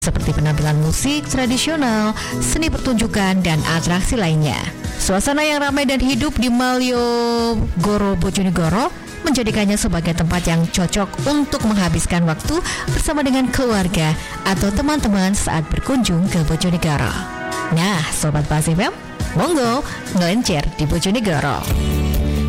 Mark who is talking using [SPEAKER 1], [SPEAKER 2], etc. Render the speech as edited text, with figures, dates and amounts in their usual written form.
[SPEAKER 1] seperti penampilan musik tradisional, seni pertunjukan, dan atraksi lainnya. Suasana yang ramai dan hidup di Malioboro, Bojonegoro menjadikannya sebagai tempat yang cocok untuk menghabiskan waktu bersama dengan keluarga atau teman-teman saat berkunjung ke Bojonegoro. Nah, Sobat Pas FM, monggo ngelencer di Bojonegoro.